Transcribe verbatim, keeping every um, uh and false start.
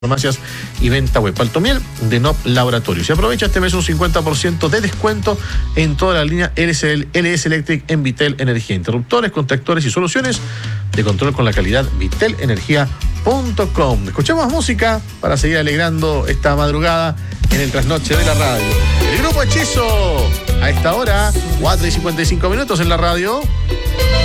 farmacias y venta web. Paltomiel de N O P Laboratorios. Y aprovecha este mes un cincuenta por ciento de descuento en toda la línea L S, L S Electric en Vitel Energía. Interruptores, contactores y soluciones de control con la calidad vitel energía punto com. Escuchamos música para seguir alegrando esta madrugada en el trasnoche de la radio. El Grupo Hechizo, a esta hora, cuatro y cincuenta y cinco minutos en la radio.